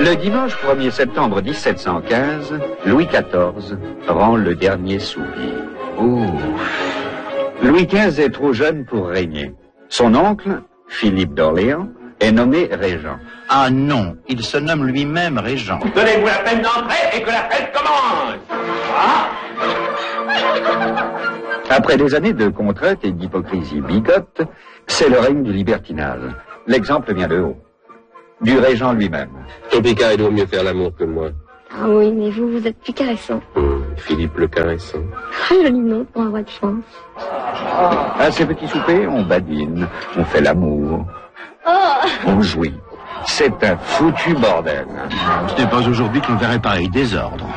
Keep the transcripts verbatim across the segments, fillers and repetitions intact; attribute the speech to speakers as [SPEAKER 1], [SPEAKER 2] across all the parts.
[SPEAKER 1] Le dimanche premier septembre mille sept cent quinze, Louis quatorze rend le dernier soupir. Ouh. Louis quinze est trop jeune pour régner. Son oncle, Philippe d'Orléans, est nommé régent.
[SPEAKER 2] Ah non, il se nomme lui-même régent.
[SPEAKER 3] Donnez-vous la peine d'entrer et que la fête commence. Ah.
[SPEAKER 1] Après des années de contrainte et d'hypocrisie bigote, c'est le règne du libertinage. L'exemple vient de haut. Du régent lui-même.
[SPEAKER 4] Topeka, il doit mieux faire l'amour que moi.
[SPEAKER 5] Ah oui, mais vous, vous êtes plus caressant.
[SPEAKER 4] Hum, Philippe le caressant.
[SPEAKER 5] Ah, joli nom pour un roi de France.
[SPEAKER 1] À ces petits soupers, on badine, on fait l'amour,
[SPEAKER 5] Oh.
[SPEAKER 1] on jouit. C'est un foutu bordel.
[SPEAKER 2] Ce n'est pas aujourd'hui que l'on verrait pareil désordre.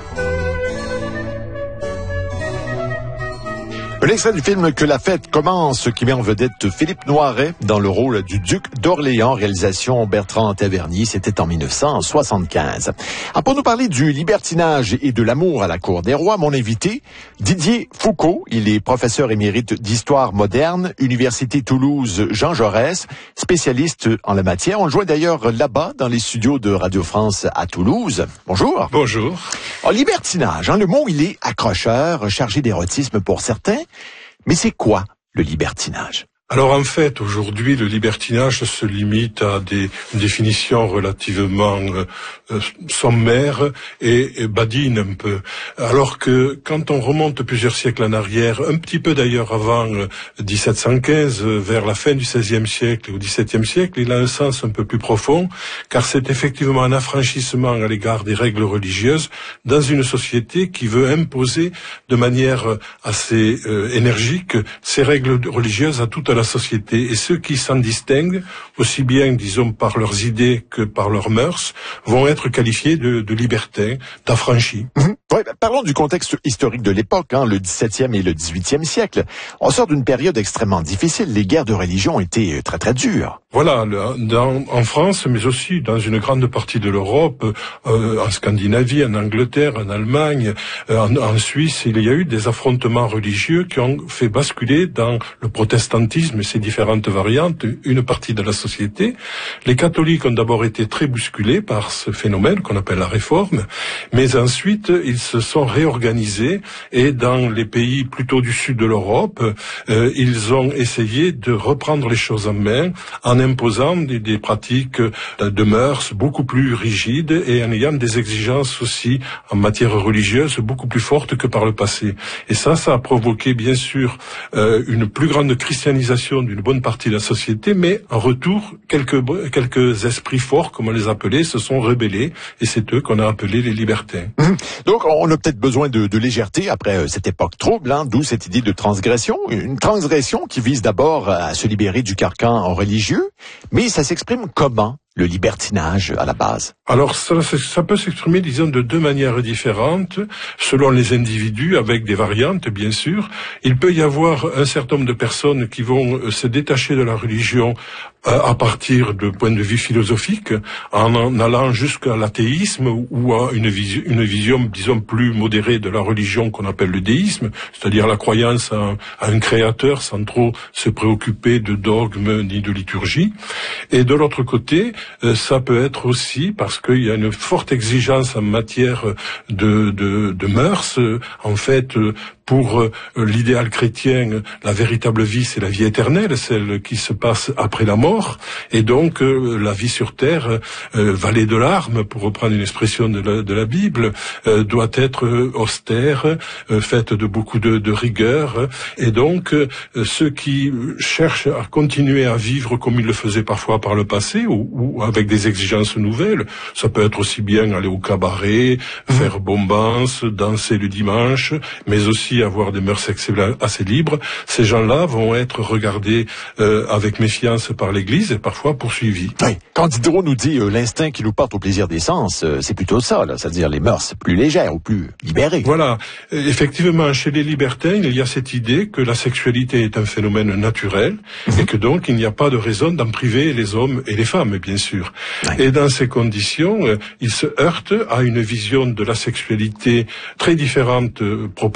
[SPEAKER 6] Un extrait du film Que la fête commence, qui met en vedette Philippe Noiret dans le rôle du duc d'Orléans, réalisation Bertrand Tavernier, c'était en mille neuf cent soixante-quinze. Alors pour nous parler du libertinage et de l'amour à la cour des rois, mon invité, Didier Foucault, il est professeur émérite d'histoire moderne, Université Toulouse Jean Jaurès, spécialiste en la matière. On le joint d'ailleurs là-bas, dans les studios de Radio France à Toulouse. Bonjour.
[SPEAKER 7] Bonjour.
[SPEAKER 6] Alors, libertinage, hein, le mot il est accrocheur, chargé d'érotisme pour certains. Mais c'est quoi le libertinage?
[SPEAKER 7] Alors en fait, aujourd'hui, le libertinage se limite à des définitions relativement euh, sommaires et, et badines un peu. Alors que quand on remonte plusieurs siècles en arrière, un petit peu d'ailleurs avant euh, dix-sept cent quinze, euh, vers la fin du seizième siècle ou dix-septième siècle, il a un sens un peu plus profond, car c'est effectivement un affranchissement à l'égard des règles religieuses dans une société qui veut imposer de manière assez euh, énergique ces règles religieuses à toute la société, et ceux qui s'en distinguent, aussi bien, disons, par leurs idées que par leurs mœurs, vont être qualifiés de, de libertins, d'affranchis.
[SPEAKER 6] Mmh. Ouais, bah, parlons du contexte historique de l'époque, hein, le dix-septième et le dix-huitième siècle. On sort d'une période extrêmement difficile. Les guerres de religion étaient très très dures.
[SPEAKER 7] Voilà, dans, en France, mais aussi dans une grande partie de l'Europe, euh, en Scandinavie, en Angleterre, en Allemagne, euh, en, en Suisse, il y a eu des affrontements religieux qui ont fait basculer dans le protestantisme et ses différentes variantes une partie de la société. Les catholiques ont d'abord été très bousculés par ce phénomène qu'on appelle la réforme, mais ensuite ils se sont réorganisés et dans les pays plutôt du sud de l'Europe, euh, ils ont essayé de reprendre les choses en main en imposant des, des pratiques de mœurs beaucoup plus rigides et en ayant des exigences aussi en matière religieuse beaucoup plus fortes que par le passé. Et ça, ça a provoqué bien sûr euh, une plus grande christianisation d'une bonne partie de la société, mais en retour, quelques, quelques esprits forts, comme on les appelait, se sont rebellés et c'est eux qu'on a appelés les libertins.
[SPEAKER 6] Mmh. Donc on a peut-être besoin de, de légèreté après euh, cette époque trouble, hein, d'où cette idée de transgression. Une transgression qui vise d'abord à se libérer du carcan religieux, mais ça s'exprime comment, le libertinage à la base?
[SPEAKER 7] Alors ça, ça peut s'exprimer, disons, de deux manières différentes, selon les individus, avec des variantes, bien sûr. Il peut y avoir un certain nombre de personnes qui vont se détacher de la religion à partir de points de vue philosophiques, en, en allant jusqu'à l'athéisme ou à une, vision, une vision, disons, plus modérée de la religion qu'on appelle le déisme, c'est-à-dire la croyance à un, à un créateur sans trop se préoccuper de dogmes ni de liturgie. Et de l'autre côté, ça peut être aussi parce qu'il y a une forte exigence en matière de, de, de mœurs. En fait, pour l'idéal chrétien, la véritable vie, c'est la vie éternelle, celle qui se passe après la mort. Et donc, la vie sur terre, euh, vallée de larmes, pour reprendre une expression de la, de la Bible, euh, doit être austère, euh, faite de beaucoup de, de rigueur. Et donc, euh, ceux qui cherchent à continuer à vivre comme ils le faisaient parfois par le passé, ou, ou avec des exigences nouvelles, ça peut être aussi bien aller au cabaret, mmh. faire bombance, danser le dimanche, mais aussi avoir des mœurs sexuelles assez libres, ces gens-là vont être regardés euh, avec méfiance par l'Église et parfois poursuivis.
[SPEAKER 6] Oui. Quand Diderot nous dit euh, l'instinct qui nous porte au plaisir des sens, euh, c'est plutôt ça, là, c'est-à-dire les mœurs plus légères ou plus libérées.
[SPEAKER 7] Voilà. Effectivement, chez les libertins, il y a cette idée que la sexualité est un phénomène naturel mmh. et que donc il n'y a pas de raison d'en priver les hommes et les femmes, bien sûr. Oui. Et dans ces conditions, euh, ils se heurtent à une vision de la sexualité très différente euh, propagée par le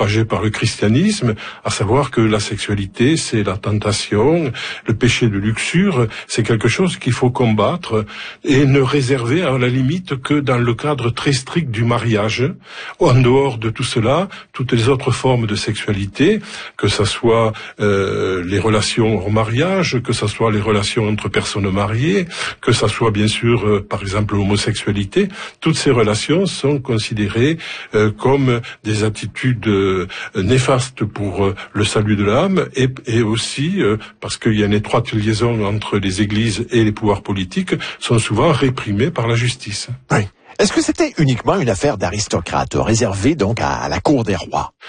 [SPEAKER 7] christianisme, à savoir que la sexualité, c'est la tentation, le péché de luxure, c'est quelque chose qu'il faut combattre et ne réserver à la limite que dans le cadre très strict du mariage. En dehors de tout cela, toutes les autres formes de sexualité, que ça soit euh, les relations hors mariage, que ça soit les relations entre personnes mariées, que ça soit bien sûr, euh, par exemple, l'homosexualité, toutes ces relations sont considérées euh, comme des attitudes euh, néfastes pour euh, le salut de l'âme et, et aussi, euh, parce qu'il y a une étroite liaison entre les églises et les pouvoirs politiques, sont souvent réprimées par la justice.
[SPEAKER 6] Oui. Est-ce que c'était uniquement une affaire d'aristocrates, réservée donc à la cour des rois?